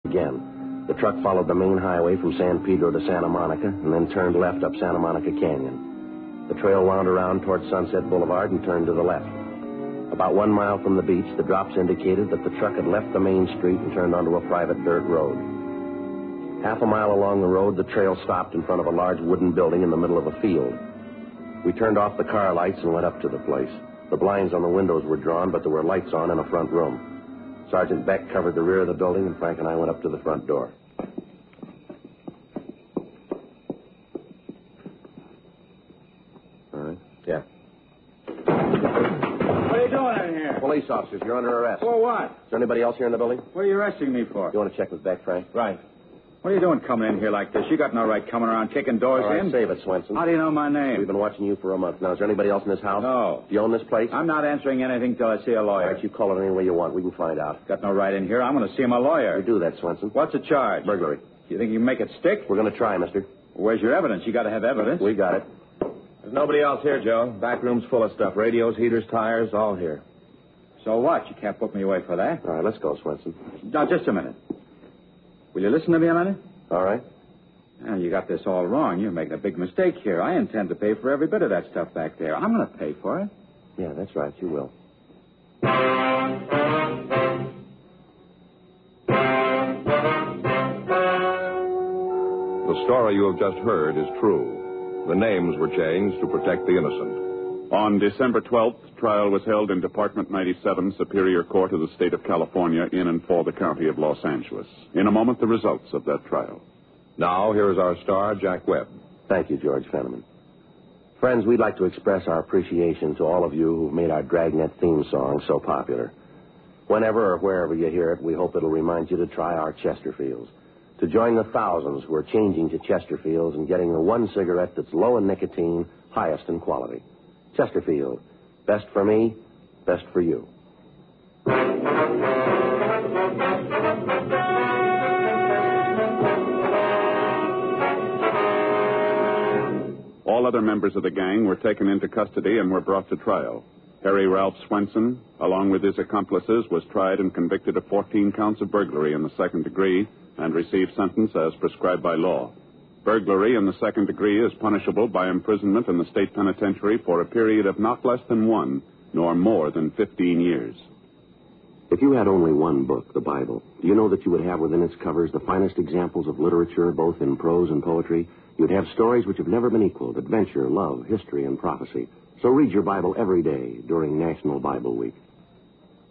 again. The truck followed the main highway from San Pedro to Santa Monica and then turned left up Santa Monica Canyon. The trail wound around toward Sunset Boulevard and turned to the left. About 1 mile from the beach, the drops indicated that the truck had left the main street and turned onto a private dirt road. Half a mile along the road, the trail stopped in front of a large wooden building in the middle of a field. We turned off the car lights and went up to the place. The blinds on the windows were drawn, but there were lights on in a front room. Sergeant Beck covered the rear of the building, and Frank and I went up to the front door. All right. Yeah. What are you doing in here? Police officers, you're under arrest. For what? Is there anybody else here in the building? What are you arresting me for? You want to check with Beck, Frank? Right. What are you doing coming in here like this? You got no right coming around kicking doors All right, in. save it, Swenson. How do you know my name? We've been watching you for a month now. Is there anybody else in this house? No. Do you own this place? I'm not answering anything till I see a lawyer. All right, you call it any way you want. We can find out. Got no right in here. I'm going to see my lawyer. You do that, Swenson. What's the charge? Burglary. You think you can make it stick? We're going to try, mister. Where's your evidence? You got to have evidence. We got it. There's nobody else here, Joe. Back room's full of stuff. Radios, heaters, tires, all here. So what? You can't put me away for that. All right, let's go, Swenson. Now, just a minute. Will you listen to me a minute? All right. Now, you got this all wrong. You're making a big mistake here. I intend to pay for every bit of that stuff back there. I'm going to pay for it. Yeah, that's right. You will. The story you have just heard is true. The names were changed to protect the innocent. On December 12th, trial was held in Department 97, Superior Court of the State of California, in and for the County of Los Angeles. In a moment, the results of that trial. Now, here is our star, Jack Webb. Thank you, George Fenneman. Friends, we'd like to express our appreciation to all of you who've made our Dragnet theme song so popular. Whenever or wherever you hear it, we hope it'll remind you to try our Chesterfields, to join the thousands who are changing to Chesterfields and getting the one cigarette that's low in nicotine, highest in quality. Chesterfield, best for me, best for you. All other members of the gang were taken into custody and were brought to trial. Harry Ralph Swenson, along with his accomplices, was tried and convicted of 14 counts of burglary in the second degree and received sentence as prescribed by law. Burglary in the second degree is punishable by imprisonment in the state penitentiary for a period of not less than 1, nor more than 15 years. If you had only one book, the Bible, do you know that you would have within its covers the finest examples of literature, both in prose and poetry? You'd have stories which have never been equaled, adventure, love, history, and prophecy. So read your Bible every day during National Bible Week.